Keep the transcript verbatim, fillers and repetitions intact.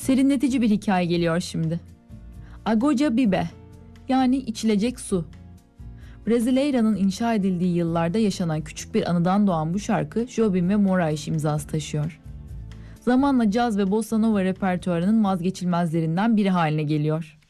Serinletici bir hikaye geliyor şimdi. Agoja Bibe, yani içilecek su. Brasileira'nın inşa edildiği yıllarda yaşanan küçük bir anıdan doğan bu şarkı Jobim ve Moraes imzası taşıyor. Zamanla caz ve bossa nova repertuarının vazgeçilmezlerinden biri haline geliyor.